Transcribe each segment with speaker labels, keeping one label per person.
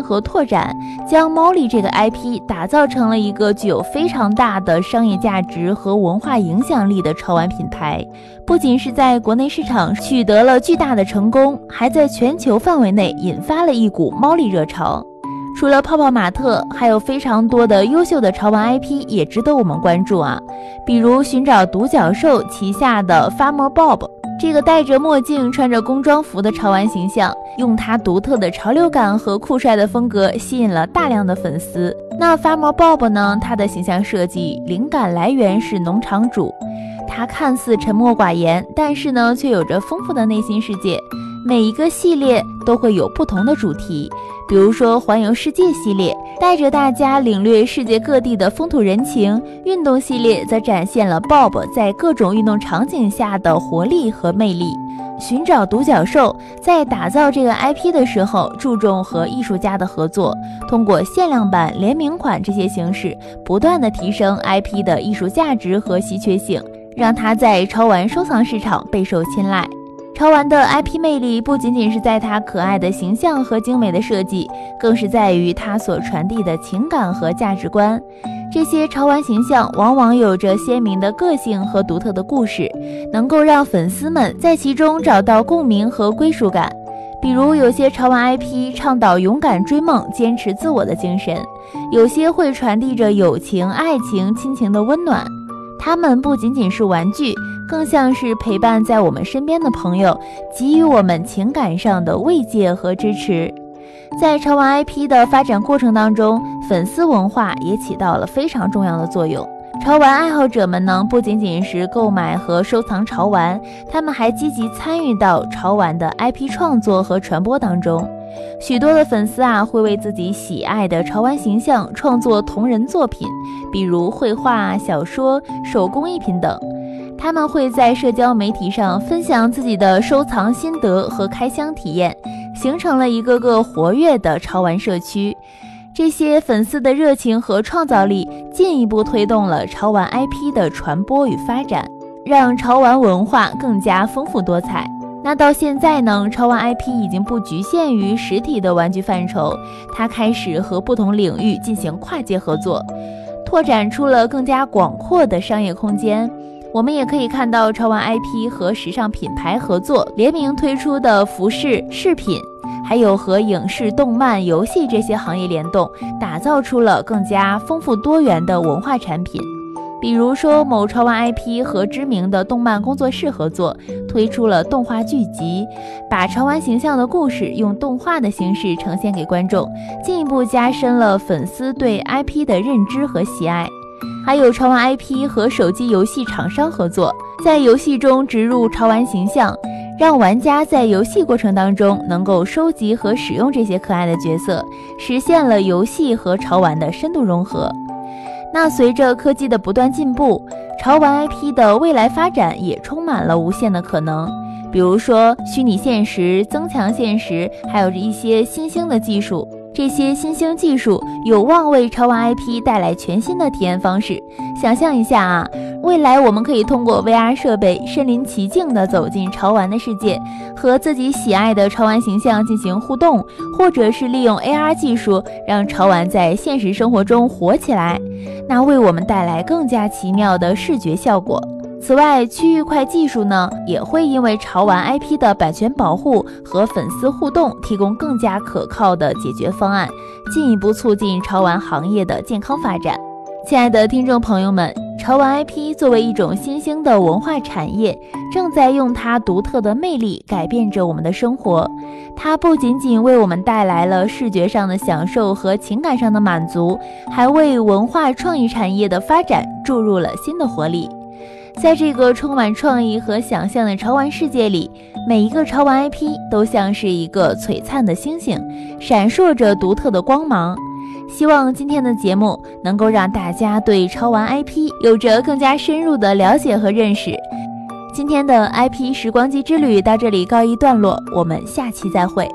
Speaker 1: 和拓展，将猫力这个 IP 打造成了一个具有非常大的商业价值和文化影响力的潮玩品牌。不仅是在国内市场取得了巨大的成功，还在全球范围内引发了一股猫力热潮。除了泡泡玛特，还有非常多的优秀的潮玩 IP 也值得我们关注啊，比如寻找独角兽旗下的 Farmer Bob， 这个戴着墨镜穿着工装服的潮玩形象，用他独特的潮流感和酷帅的风格吸引了大量的粉丝。那 Farmer Bob 呢，他的形象设计灵感来源是农场主，他看似沉默寡言，但是呢却有着丰富的内心世界。每一个系列都会有不同的主题，比如说环游世界系列带着大家领略世界各地的风土人情，运动系列则展现了 Bob 在各种运动场景下的活力和魅力。寻找独角兽在打造这个 IP 的时候，注重和艺术家的合作，通过限量版、联名款这些形式，不断的提升 IP 的艺术价值和稀缺性，让它在潮玩收藏市场备受青睐。潮玩的 IP 魅力不仅仅是在它可爱的形象和精美的设计，更是在于它所传递的情感和价值观。这些潮玩形象往往有着鲜明的个性和独特的故事，能够让粉丝们在其中找到共鸣和归属感。比如有些潮玩 IP 倡导勇敢追梦、坚持自我的精神，有些会传递着友情、爱情、亲情的温暖。它们不仅仅是玩具，更像是陪伴在我们身边的朋友，给予我们情感上的慰藉和支持。在潮玩 IP 的发展过程当中，粉丝文化也起到了非常重要的作用。潮玩爱好者们呢，不仅仅是购买和收藏潮玩，他们还积极参与到潮玩的 IP 创作和传播当中。许多的粉丝啊，会为自己喜爱的潮玩形象创作同人作品，比如绘画、小说、手工艺品等。他们会在社交媒体上分享自己的收藏心得和开箱体验，形成了一个个活跃的潮玩社区。这些粉丝的热情和创造力进一步推动了潮玩 IP 的传播与发展，让潮玩文化更加丰富多彩。那到现在呢，潮玩 IP 已经不局限于实体的玩具范畴，它开始和不同领域进行跨界合作，拓展出了更加广阔的商业空间。我们也可以看到潮玩 IP 和时尚品牌合作，联名推出的服饰、饰品，还有和影视、动漫、游戏这些行业联动，打造出了更加丰富多元的文化产品。比如说某潮玩 IP 和知名的动漫工作室合作，推出了动画剧集，把潮玩形象的故事用动画的形式呈现给观众，进一步加深了粉丝对 IP 的认知和喜爱。还有潮玩 IP 和手机游戏厂商合作，在游戏中植入潮玩形象，让玩家在游戏过程当中能够收集和使用这些可爱的角色，实现了游戏和潮玩的深度融合。那随着科技的不断进步，潮玩 IP 的未来发展也充满了无限的可能。比如说虚拟现实、增强现实，还有一些新兴的技术。这些新兴技术有望为潮玩 IP 带来全新的体验方式。想象一下啊，未来我们可以通过 VR 设备身临其境地走进潮玩的世界，和自己喜爱的潮玩形象进行互动，或者是利用 AR 技术让潮玩在现实生活中火起来，那为我们带来更加奇妙的视觉效果。此外，区域块技术呢，也会因为潮玩 IP 的版权保护和粉丝互动提供更加可靠的解决方案，进一步促进潮玩行业的健康发展。亲爱的听众朋友们，潮玩 IP 作为一种新兴的文化产业，正在用它独特的魅力改变着我们的生活。它不仅仅为我们带来了视觉上的享受和情感上的满足，还为文化创意产业的发展注入了新的活力。在这个充满创意和想象的潮玩世界里，每一个潮玩 IP 都像是一个璀璨的星星，闪烁着独特的光芒。希望今天的节目能够让大家对潮玩 IP 有着更加深入的了解和认识。今天的 IP 时光机之旅到这里告一段落，我们下期再会。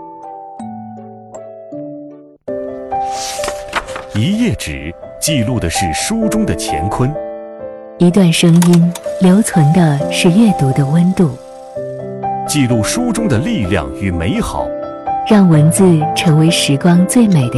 Speaker 2: 一页纸记录的是书中的乾坤，
Speaker 3: 一段声音留存的是阅读的温度，
Speaker 2: 记录书中的力量与美好，
Speaker 3: 让文字成为时光最美的